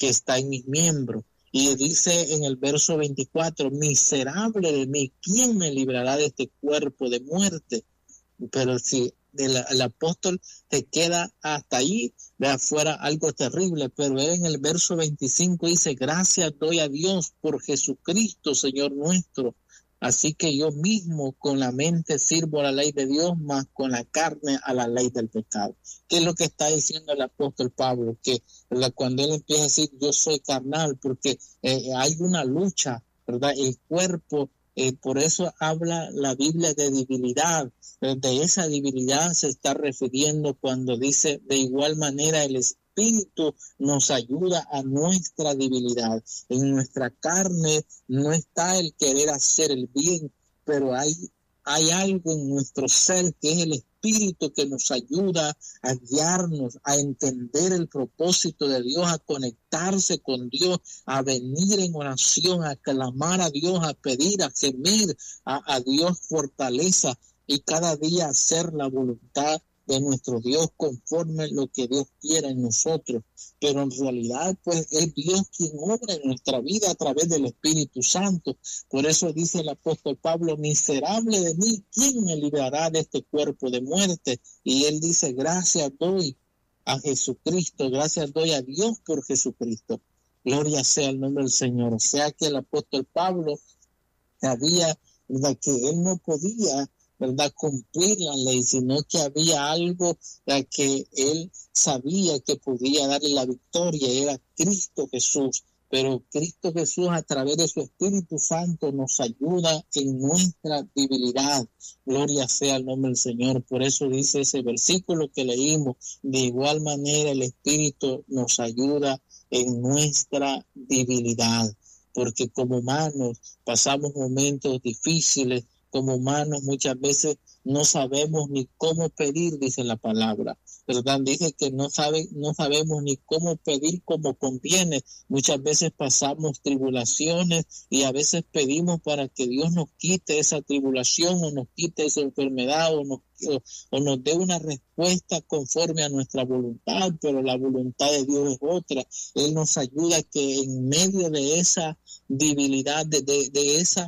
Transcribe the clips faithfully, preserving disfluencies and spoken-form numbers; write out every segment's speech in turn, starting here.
que está en mis miembros. Y dice en el verso veinticuatro, miserable de mí, ¿quién me librará de este cuerpo de muerte? Pero si el, el apóstol se queda hasta ahí, de afuera algo terrible, pero él en el verso veinticinco dice, gracias doy a Dios por Jesucristo, Señor nuestro. Así que yo mismo con la mente sirvo a la ley de Dios, más con la carne a la ley del pecado. ¿Qué es lo que está diciendo el apóstol Pablo? Que, ¿verdad?, cuando él empieza a decir yo soy carnal, porque eh, hay una lucha, ¿verdad? El cuerpo, eh, por eso habla la Biblia de debilidad. De esa debilidad se está refiriendo cuando dice de igual manera el Espíritu Espíritu nos ayuda a nuestra debilidad. En nuestra carne no está el querer hacer el bien, pero hay, hay algo en nuestro ser que es el Espíritu que nos ayuda a guiarnos, a entender el propósito de Dios, a conectarse con Dios, a venir en oración, a clamar a Dios, a pedir, a gemir a, a Dios fortaleza y cada día hacer la voluntad de nuestro Dios conforme lo que Dios quiera en nosotros. Pero en realidad pues es Dios quien obra en nuestra vida a través del Espíritu Santo. Por eso dice el apóstol Pablo, miserable de mí, ¿quién me librará de este cuerpo de muerte? Y él dice, gracias doy a Jesucristo, gracias doy a Dios por Jesucristo. Gloria sea el nombre del Señor. O sea que el apóstol Pablo sabía, ¿verdad?, que él no podía, ¿verdad?, cumplir la ley, sino que había algo eh, que él sabía que podía darle la victoria, era Cristo Jesús. Pero Cristo Jesús a través de su Espíritu Santo nos ayuda en nuestra debilidad. Gloria sea el nombre del Señor. Por eso dice ese versículo que leímos, de igual manera el Espíritu nos ayuda en nuestra debilidad. Porque como humanos pasamos momentos difíciles, como humanos muchas veces no sabemos ni cómo pedir, dice la palabra, ¿verdad? Dice que no sabe, no sabemos ni cómo pedir como conviene. Muchas veces pasamos tribulaciones y a veces pedimos para que Dios nos quite esa tribulación o nos quite esa enfermedad o nos, o, o nos dé una respuesta conforme a nuestra voluntad, pero la voluntad de Dios es otra. Él nos ayuda que en medio de esa debilidad, de, de, de esa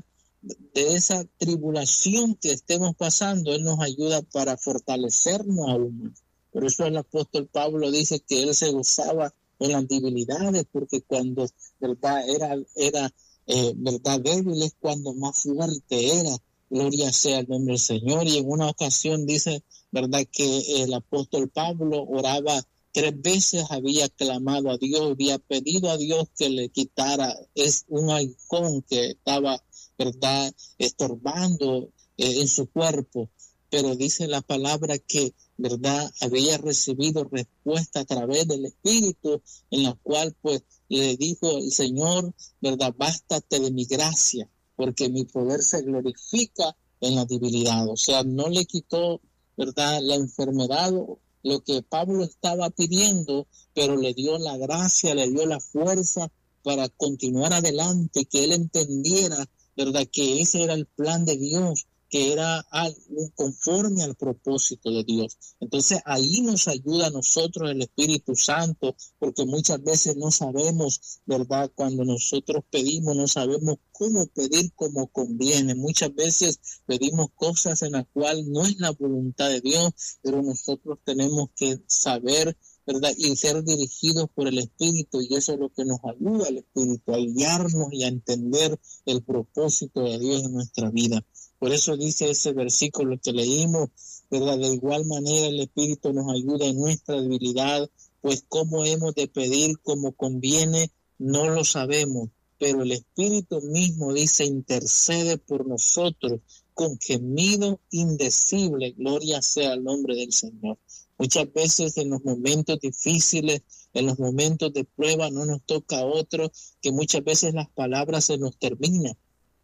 de esa tribulación que estemos pasando, Él nos ayuda para fortalecernos aún más. Por eso el apóstol Pablo dice que Él se gozaba en las debilidades, porque cuando, ¿verdad?, era, era eh, ¿verdad?, débil es cuando más fuerte era. Gloria sea el nombre del Señor. Y en una ocasión dice, ¿verdad?, que el apóstol Pablo oraba tres veces, había clamado a Dios, había pedido a Dios que le quitara es un halcón que estaba, ¿verdad?, estorbando eh, en su cuerpo. Pero dice la palabra que, ¿verdad?, había recibido respuesta a través del Espíritu, en la cual pues le dijo el Señor, ¿verdad?, bástate de mi gracia, porque mi poder se glorifica en la debilidad. O sea, no le quitó, ¿verdad?, la enfermedad, lo que Pablo estaba pidiendo, pero le dio la gracia, le dio la fuerza para continuar adelante, que él entendiera, ¿verdad?, que ese era el plan de Dios, que era algo conforme al propósito de Dios. Entonces ahí nos ayuda a nosotros el Espíritu Santo, porque muchas veces no sabemos, ¿verdad?, cuando nosotros pedimos, no sabemos cómo pedir como conviene. Muchas veces pedimos cosas en las cuales no es la voluntad de Dios, pero nosotros tenemos que saber, ¿verdad?, y ser dirigidos por el Espíritu, y eso es lo que nos ayuda el Espíritu, a guiarnos y a entender el propósito de Dios en nuestra vida. Por eso dice ese versículo que leímos, ¿verdad?, de igual manera el Espíritu nos ayuda en nuestra debilidad, pues cómo hemos de pedir como conviene, no lo sabemos, pero el Espíritu mismo dice, intercede por nosotros con gemido indecible. Gloria sea el nombre del Señor. Muchas veces en los momentos difíciles, en los momentos de prueba, no nos toca a otro, que muchas veces las palabras se nos terminan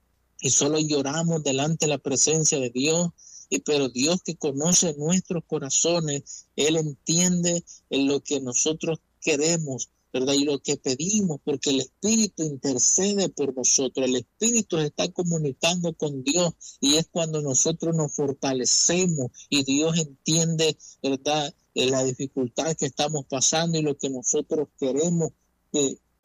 y solo lloramos delante de la presencia de Dios. Y pero Dios, que conoce nuestros corazones, Él entiende en lo que nosotros queremos, ¿verdad?, y lo que pedimos, porque el Espíritu intercede por nosotros. El Espíritu se está comunicando con Dios, y es cuando nosotros nos fortalecemos y Dios entiende, ¿verdad?, la dificultad que estamos pasando y lo que nosotros queremos que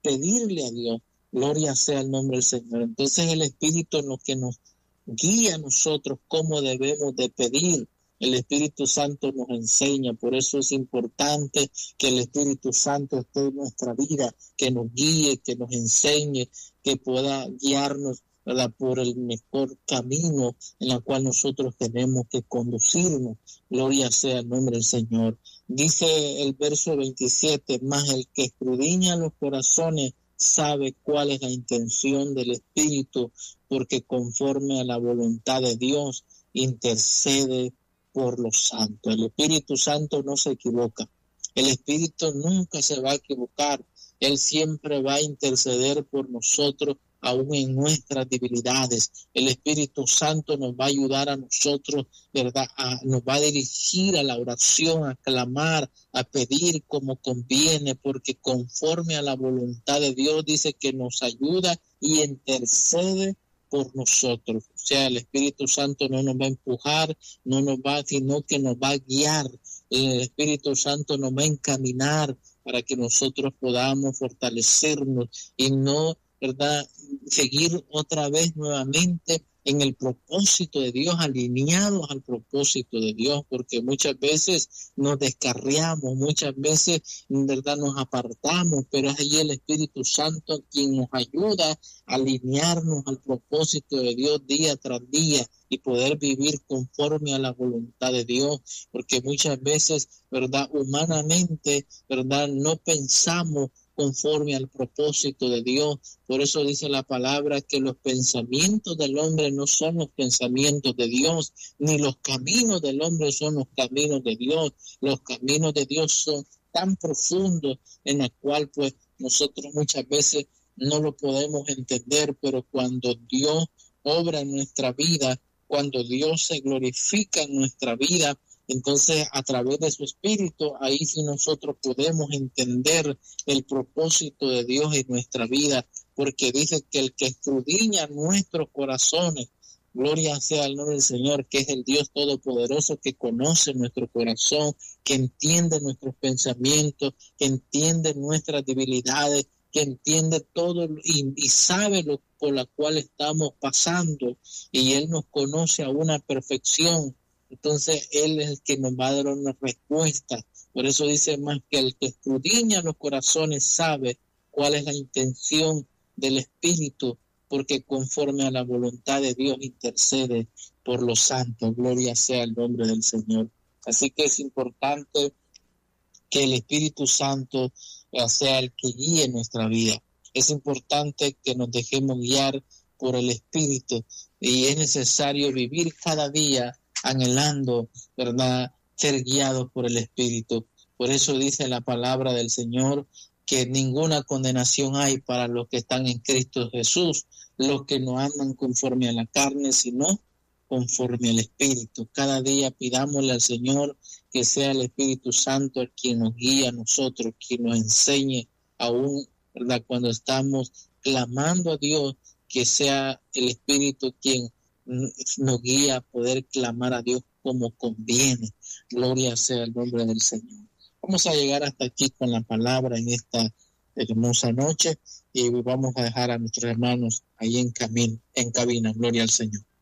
pedirle a Dios. Gloria sea el nombre del Señor. Entonces el Espíritu es lo que nos guía a nosotros cómo debemos de pedir. El Espíritu Santo nos enseña, por eso es importante que el Espíritu Santo esté en nuestra vida, que nos guíe, que nos enseñe, que pueda guiarnos, ¿verdad?, por el mejor camino en el cual nosotros tenemos que conducirnos. Gloria sea el nombre del Señor. Dice el verso veintisiete, más el que escudriña los corazones sabe cuál es la intención del Espíritu, porque conforme a la voluntad de Dios intercede por los santos. El Espíritu Santo no se equivoca. El Espíritu nunca se va a equivocar. Él siempre va a interceder por nosotros, aún en nuestras debilidades. El Espíritu Santo nos va a ayudar a nosotros, ¿verdad? A, nos va a dirigir a la oración, a clamar, a pedir como conviene, porque conforme a la voluntad de Dios dice que nos ayuda y intercede por nosotros. O sea, el Espíritu Santo no nos va a empujar, no nos va, sino que nos va a guiar. El Espíritu Santo nos va a encaminar para que nosotros podamos fortalecernos y no, ¿verdad?, seguir otra vez nuevamente en el propósito de Dios, alineados al propósito de Dios, porque muchas veces nos descarriamos, muchas veces en verdad nos apartamos, pero es ahí el Espíritu Santo quien nos ayuda a alinearnos al propósito de Dios día tras día y poder vivir conforme a la voluntad de Dios, porque muchas veces, verdad, humanamente, verdad, no pensamos conforme al propósito de Dios. Por eso dice la palabra que los pensamientos del hombre no son los pensamientos de Dios, ni los caminos del hombre son los caminos de Dios. Los caminos de Dios son tan profundos en la cual pues nosotros muchas veces no lo podemos entender, pero cuando Dios obra en nuestra vida, cuando Dios se glorifica en nuestra vida, entonces a través de su Espíritu, ahí sí nosotros podemos entender el propósito de Dios en nuestra vida, porque dice que el que escudriña nuestros corazones, gloria sea el nombre del Señor, que es el Dios Todopoderoso, que conoce nuestro corazón, que entiende nuestros pensamientos, que entiende nuestras debilidades, que entiende todo y, y sabe lo por la cual estamos pasando, y Él nos conoce a una perfección. Entonces Él es el que nos va a dar una respuesta. Por eso dice más que el que escudriña los corazones sabe cuál es la intención del Espíritu, porque conforme a la voluntad de Dios intercede por los santos. Gloria sea el nombre del Señor. Así que es importante que el Espíritu Santo sea el que guíe nuestra vida. Es importante que nos dejemos guiar por el Espíritu, y es necesario vivir cada día anhelando, ¿verdad?, ser guiados por el Espíritu. Por eso dice la palabra del Señor que ninguna condenación hay para los que están en Cristo Jesús, los que no andan conforme a la carne, sino conforme al Espíritu. Cada día pidámosle al Señor que sea el Espíritu Santo el quien nos guíe a nosotros, quien nos enseñe aún, ¿verdad?, cuando estamos clamando a Dios, que sea el Espíritu quien nos guía a poder clamar a Dios como conviene. Gloria sea el nombre del Señor. Vamos a llegar hasta aquí con la palabra en esta hermosa noche y vamos a dejar a nuestros hermanos ahí en camino, en cabina. Gloria al Señor.